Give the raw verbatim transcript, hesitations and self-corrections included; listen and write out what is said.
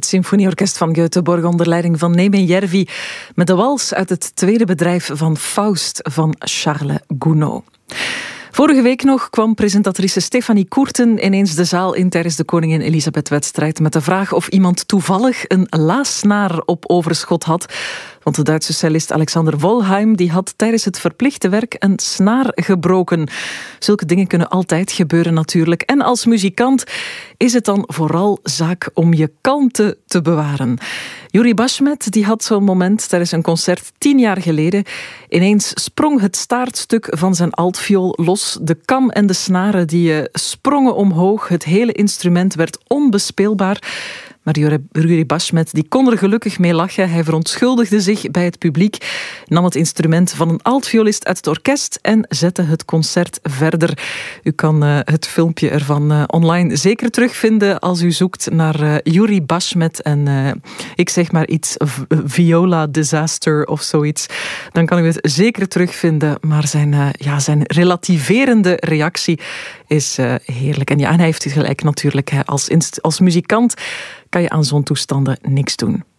symfonieorkest van Göteborg onder leiding van Neeme Järvi met de wals uit het tweede bedrijf van Faust van Charles Gounod. Vorige week nog kwam presentatrice Stefanie Koerten ineens de zaal in tijdens de Koningin Elisabeth-wedstrijd met de vraag of iemand toevallig een laassnaar op overschot had. Want de Duitse cellist Alexander Wollheim die had tijdens het verplichte werk een snaar gebroken. Zulke dingen kunnen altijd gebeuren natuurlijk. En als muzikant is het dan vooral zaak om je kalmte te bewaren. Yuri Bashmet die had zo'n moment tijdens een concert tien jaar geleden. Ineens sprong het staartstuk van zijn altviool los. De kam en de snaren die sprongen omhoog. Het hele instrument werd onbespeelbaar. Maar Yuri Bashmet die kon er gelukkig mee lachen. Hij verontschuldigde zich bij het publiek, nam het instrument van een altviolist uit het orkest en zette het concert verder. U kan uh, het filmpje ervan uh, online zeker terugvinden als u zoekt naar uh, Yuri Bashmet en uh, ik zeg maar iets, viola disaster of zoiets. Dan kan u het zeker terugvinden, maar zijn, uh, ja, zijn relativerende reactie is uh, heerlijk. En ja, en hij heeft gelijk natuurlijk. Hè. Als, als muzikant kan je aan zo'n toestanden niks doen.